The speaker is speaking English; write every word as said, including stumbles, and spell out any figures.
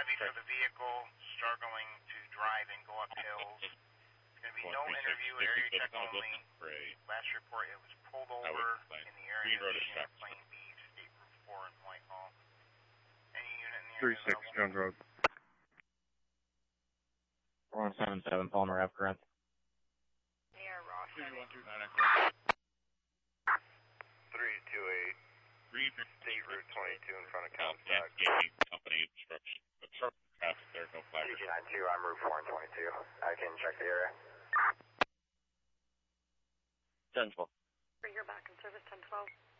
heavy for the vehicle, struggling to drive and go up hills. It's going to be no interview, area check only. Last report, it was pulled over in the area of Champlain Beach, State Route four in Whitehall. Any unit in the area? three six, Jones Road. four one seven seven, Palmer Ave, correct. Yeah, Ross. three two eight. State Route twenty-two in front of Comstock. Company obstruction. Obstruction traffic there, no flag. G G nine two, I'm Route four and twenty-two. I can check the area. ten twelve. You're back in service, ten twelve.